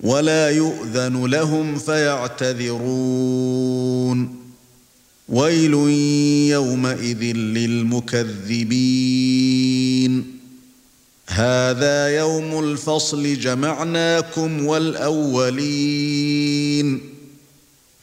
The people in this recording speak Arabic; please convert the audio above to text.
ولا يؤذن لهم فيعتذرون ويل يومئذ للمكذبين هذا يوم الفصل جمعناكم والأولين